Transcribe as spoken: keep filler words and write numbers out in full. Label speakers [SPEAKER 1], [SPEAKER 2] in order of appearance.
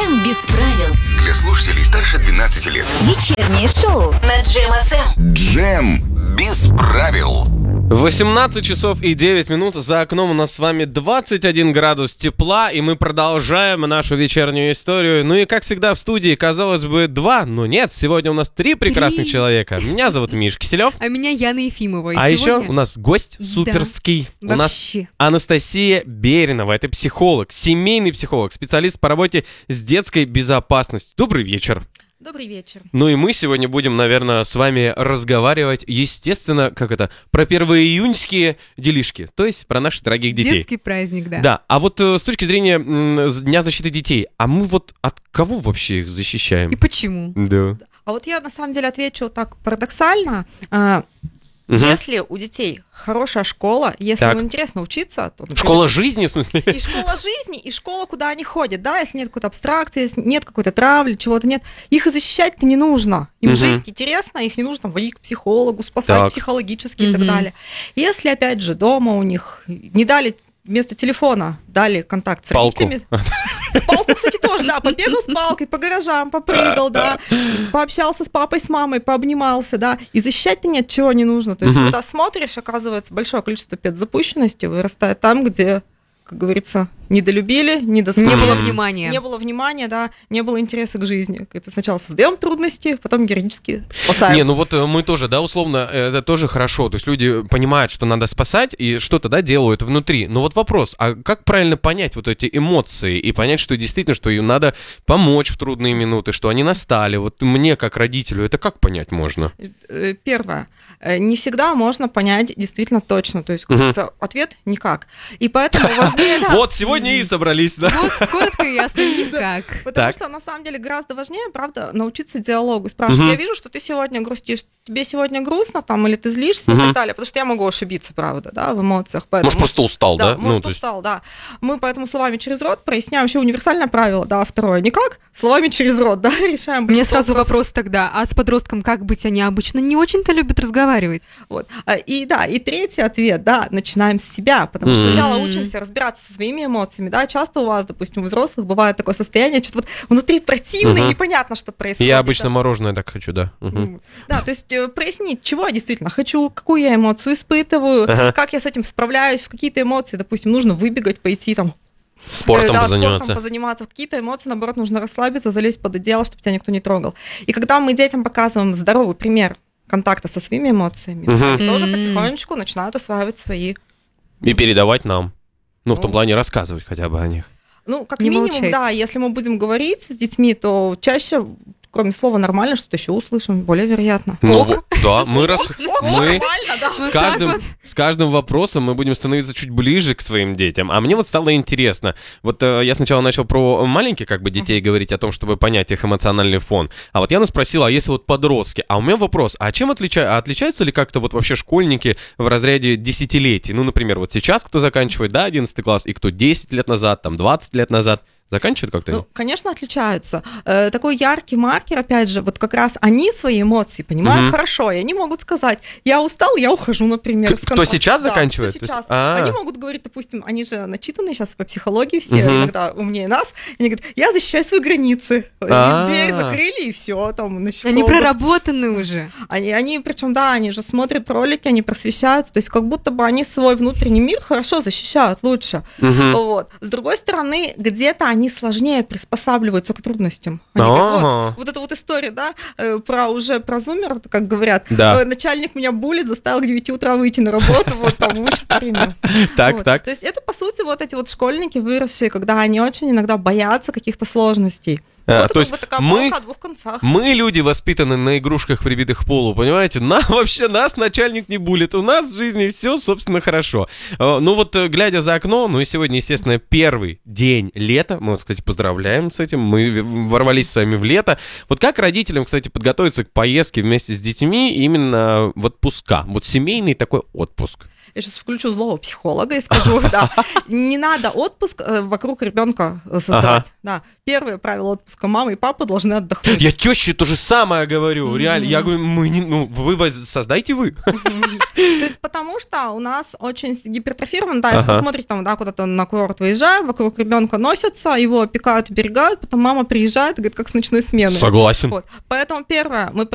[SPEAKER 1] Джем без правил.
[SPEAKER 2] Для слушателей старше двенадцати лет.
[SPEAKER 1] Вечернее шоу на Джем эф эм.
[SPEAKER 2] Джем без правил.
[SPEAKER 3] восемнадцать часов и девять минут. За окном у нас с вами двадцать один градус тепла, и мы продолжаем нашу вечернюю историю. Ну и, как всегда, в студии, казалось бы, два, но нет, сегодня у нас три прекрасных
[SPEAKER 4] Три.
[SPEAKER 3] человека. Меня зовут Миш Киселев.
[SPEAKER 4] А меня Яна Ефимова. И
[SPEAKER 3] А
[SPEAKER 4] сегодня...
[SPEAKER 3] еще у нас гость суперский.
[SPEAKER 4] Да,
[SPEAKER 3] у нас
[SPEAKER 4] вообще.
[SPEAKER 3] Анастасия Беринова. Это психолог, семейный психолог, специалист по работе с детской безопасностью. Добрый вечер.
[SPEAKER 5] Добрый вечер.
[SPEAKER 3] Ну и мы сегодня будем, наверное, с вами разговаривать, естественно, как это, про первоиюньские делишки, то есть про наших дорогих детей.
[SPEAKER 4] Детский праздник, да.
[SPEAKER 3] Да, а вот э, с точки зрения м, с Дня защиты детей, а мы вот от кого вообще их защищаем?
[SPEAKER 4] И почему?
[SPEAKER 3] Да.
[SPEAKER 5] А вот я на самом деле отвечу так парадоксально. А,
[SPEAKER 3] Мгм.
[SPEAKER 5] Если у детей хорошая школа, если
[SPEAKER 3] Так.
[SPEAKER 5] им интересно учиться, то...
[SPEAKER 3] Школа жизни, в смысле?
[SPEAKER 5] И школа жизни, и школа, куда они ходят, да, если нет какой-то абстракции, если нет какой-то травли, чего-то нет, их и защищать-то не нужно. Им
[SPEAKER 3] Мгм.
[SPEAKER 5] жизнь интересна, их не нужно там водить к психологу, спасать
[SPEAKER 3] Так.
[SPEAKER 5] психологически и так
[SPEAKER 4] Мгм.
[SPEAKER 5] далее. Если, опять же, дома у них не дали вместо телефона, дали контакт с
[SPEAKER 3] Палку.
[SPEAKER 5] родителями. Палку, кстати, тоже, да, побегал с палкой по гаражам, попрыгал, да, пообщался с папой, с мамой, пообнимался, да, и защищать-то ни от чего не нужно. То есть,
[SPEAKER 3] Мгм.
[SPEAKER 5] когда смотришь, оказывается, большое количество педзапущенности вырастает там, где, как говорится, недолюбили, недосмотрели.
[SPEAKER 4] Не было
[SPEAKER 3] Мгм.
[SPEAKER 4] внимания.
[SPEAKER 5] Не было внимания, да, не было интереса к жизни. Это сначала создаем трудности, потом героически спасаем.
[SPEAKER 3] Не, ну вот э, мы тоже, да, условно, э, это тоже хорошо. То есть люди понимают, что надо спасать, и что-то, да, делают внутри. Но вот вопрос, а как правильно понять вот эти эмоции и понять, что действительно, что им надо помочь в трудные минуты, что они настали? Вот мне, как родителю, это как понять можно?
[SPEAKER 5] Э, Первое. Э, Не всегда можно понять действительно точно. То есть, как
[SPEAKER 3] Мгм.
[SPEAKER 5] говорится, ответ никак. И поэтому важнее... да,
[SPEAKER 3] Вот, сегодня и собрались, да?
[SPEAKER 4] Вот, коротко и ясно, никак.
[SPEAKER 5] Потому
[SPEAKER 3] Так.
[SPEAKER 5] что на самом деле гораздо важнее, правда, научиться диалогу. Спрашивать,
[SPEAKER 3] Мгм.
[SPEAKER 5] я вижу, что ты сегодня грустишь, тебе сегодня грустно там, или ты злишься
[SPEAKER 3] Мгм.
[SPEAKER 5] и так далее. Потому что я могу ошибиться, правда, да, в эмоциях. Поэтому
[SPEAKER 3] Может, просто устал, да?
[SPEAKER 5] Да, может,
[SPEAKER 3] то есть-
[SPEAKER 5] устал, да. Мы поэтому словами через рот проясняем еще универсальное правило, да, второе. Никак, словами через рот, да, решаем.
[SPEAKER 4] Мне сразу
[SPEAKER 5] вопрос.
[SPEAKER 4] вопрос тогда, а с подростком как быть? Они обычно не очень-то любят разговаривать.
[SPEAKER 5] Вот. А, И да, и третий ответ, да, начинаем с себя, потому что
[SPEAKER 3] Мгм.
[SPEAKER 5] сначала
[SPEAKER 4] Мгм.
[SPEAKER 5] учимся разбираться со своими эмоциями, да, часто у вас, допустим, у взрослых бывает такое состояние, что-то вот внутри противно и
[SPEAKER 3] Мгм.
[SPEAKER 5] непонятно, что происходит.
[SPEAKER 3] Я обычно мороженое так хочу, да. Мгм.
[SPEAKER 5] М. Да, то есть э, прояснить, чего я действительно хочу, какую я эмоцию испытываю,
[SPEAKER 3] Ага.
[SPEAKER 5] как я с этим справляюсь, в какие-то эмоции, допустим, нужно выбегать, пойти там,
[SPEAKER 3] Спортом
[SPEAKER 5] э, да,
[SPEAKER 3] позаниматься.
[SPEAKER 5] спортом позаниматься, в какие-то эмоции, наоборот, нужно расслабиться, залезть под одеяло, чтобы тебя никто не трогал. И когда мы детям показываем здоровый пример контакта со своими эмоциями,
[SPEAKER 3] Мгм.
[SPEAKER 5] они тоже
[SPEAKER 4] М.
[SPEAKER 5] потихонечку начинают осваивать свои.
[SPEAKER 3] И передавать нам. Ну, в том
[SPEAKER 5] Ну.
[SPEAKER 3] плане рассказывать хотя бы о них.
[SPEAKER 5] Ну, как
[SPEAKER 4] Не
[SPEAKER 5] минимум,
[SPEAKER 4] молчать.
[SPEAKER 5] да, если мы будем говорить с детьми, то чаще, кроме слова «нормально», что-то еще услышим, более вероятно.
[SPEAKER 3] Ну,
[SPEAKER 4] Ок.
[SPEAKER 3] вот, да, мы раз...
[SPEAKER 5] Ок,
[SPEAKER 3] Мы
[SPEAKER 5] нормально, да.
[SPEAKER 3] с
[SPEAKER 4] Вот
[SPEAKER 3] каждым,
[SPEAKER 4] так вот.
[SPEAKER 3] с каждым вопросом мы будем становиться чуть ближе к своим детям. А мне вот стало интересно. Вот э, я сначала начал про маленьких как бы детей говорить о том, чтобы понять их эмоциональный фон. А вот Яна спросила, а если вот подростки? А у меня вопрос, а чем отлича... а отличаются ли как-то вот вообще школьники в разряде десятилетий? Ну, например, вот сейчас кто заканчивает, да, одиннадцатый класс, и кто десять лет назад, там, двадцать лет назад. Заканчивают как-то?
[SPEAKER 5] Ну, конечно, отличаются. Э, такой яркий маркер, опять же, вот как раз они свои эмоции понимают
[SPEAKER 3] Мгм.
[SPEAKER 5] хорошо, и они могут сказать, я устал, я ухожу, например.
[SPEAKER 3] К-
[SPEAKER 5] с
[SPEAKER 3] кто
[SPEAKER 5] контакта».
[SPEAKER 3] сейчас
[SPEAKER 5] Да,
[SPEAKER 3] заканчивает?
[SPEAKER 5] кто
[SPEAKER 3] То есть-
[SPEAKER 5] сейчас.
[SPEAKER 3] А.
[SPEAKER 5] Они могут говорить, допустим, они же начитанные сейчас по психологии все,
[SPEAKER 3] Мгм.
[SPEAKER 5] иногда умнее нас, и они говорят, я защищаю свои границы.
[SPEAKER 3] А.
[SPEAKER 5] И дверь закрыли, и все, там, на
[SPEAKER 4] Они
[SPEAKER 5] щеколду.
[SPEAKER 4] проработаны уже.
[SPEAKER 5] Они, они причем, да, они же смотрят ролики, они просвещаются, то есть как будто бы они свой внутренний мир хорошо защищают, лучше.
[SPEAKER 3] Мгм.
[SPEAKER 5] Вот. С другой стороны, где-то они сложнее приспосабливаются к трудностям. Они говорят,
[SPEAKER 3] Ага.
[SPEAKER 5] вот, вот эта вот история, да, э, про уже про зумер, как говорят,
[SPEAKER 3] Да.
[SPEAKER 5] э, начальник меня булит, заставил к девяти утра выйти на работу, вот там выучить премию.
[SPEAKER 3] Так,
[SPEAKER 5] Вот.
[SPEAKER 3] так.
[SPEAKER 5] То есть это, по сути, вот эти вот школьники, выросшие, когда они очень иногда боятся каких-то сложностей.
[SPEAKER 3] А,
[SPEAKER 5] Вот
[SPEAKER 3] то
[SPEAKER 5] как
[SPEAKER 3] есть
[SPEAKER 5] бы такая
[SPEAKER 3] мы-
[SPEAKER 5] палка о двух концах.
[SPEAKER 3] Мы люди, воспитаны на игрушках, прибитых к полу, понимаете? На, вообще нас начальник не булит. У нас в жизни все, собственно, хорошо. Э, Ну вот, э, глядя за окно, ну и сегодня, естественно, первый день лета. Мы, вот, кстати, поздравляем с этим. Мы в- ворвались с вами в лето. Вот как родителям, кстати, подготовиться к поездке вместе с детьми именно в отпуска? Вот семейный такой отпуск.
[SPEAKER 5] Я сейчас включу злого психолога и скажу, да, не надо отпуск э, вокруг ребенка создавать.
[SPEAKER 3] Ага.
[SPEAKER 5] Да, первое правило отпуска: мама и папа должны отдохнуть.
[SPEAKER 3] Я теще то же самое говорю. Реально, я говорю, мы не, ну, вы воз- создайте вы.
[SPEAKER 5] То есть потому что у нас очень гипертрофировано, да, если
[SPEAKER 3] Ага.
[SPEAKER 5] посмотрите, там, да, куда-то на курорт выезжаем, вокруг ребенка носятся, его опекают, оберегают, потом мама приезжает и говорит, как с ночной смены.
[SPEAKER 3] Согласен.
[SPEAKER 5] Вот. Поэтому первое, мы